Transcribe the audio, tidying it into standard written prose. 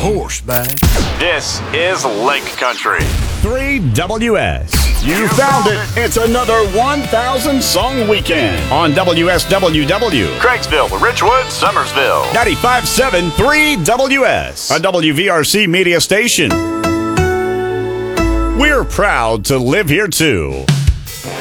horseback. This is Lake Country. 3WS. You found it. It's another 1,000 song weekend on WSWW. Craigsville, Richwood, Summersville. 95.7 3WS, a WVRC media station. We're proud to live here too.